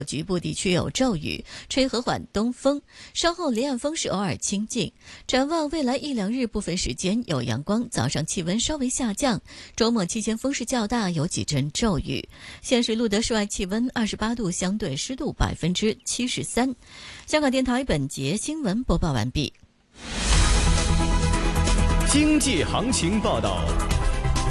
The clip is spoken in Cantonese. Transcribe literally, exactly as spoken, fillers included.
局部地区有骤雨，吹和缓东风，稍后离岸风势偶尔清劲。展望未来一两日，部分时间有阳光，早上气温稍微下降，周末期间风势较大，有几阵骤雨。现时录得室外气温二十八度，相对湿度百分之七十三。香港电台本节新闻播报完毕。 经济行情报道。